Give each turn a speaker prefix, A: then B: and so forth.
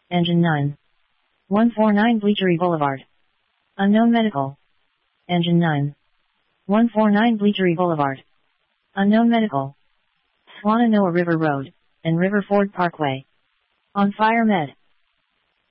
A: Engine 9. 149 Bleachery Boulevard. Unknown Medical. Engine 9. 149 Bleachery Boulevard. Unknown Medical. Swannanoa River Road, and River Ford Parkway. On Fire Med.